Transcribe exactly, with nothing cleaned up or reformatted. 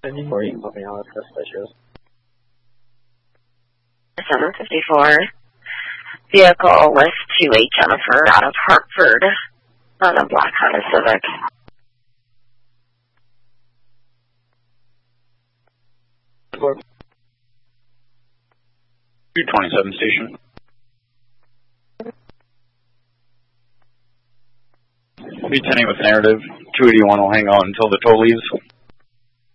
Or you can put me on with suspicious. seven fifty-four. Vehicle with two eight Jennifer out of Hartford on a black Honda Civic. two twenty-seven station. Be ten with narrative. two eighty-one will hang on until the toll leaves.